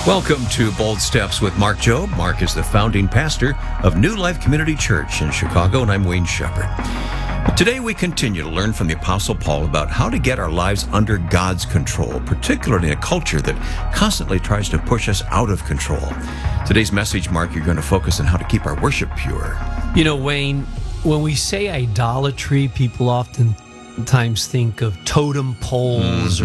Welcome to Bold Steps with Mark Jobe. Mark is the founding pastor of New Life Community Church in Chicago, and I'm Wayne Shepherd. Today we continue to learn from the Apostle Paul about how to get our lives under God's control, particularly in a culture that constantly tries to push us out of control. Today's message, Mark, you're going to focus on how to keep our worship pure. You know, Wayne, when we say idolatry, people oftentimes think of totem poles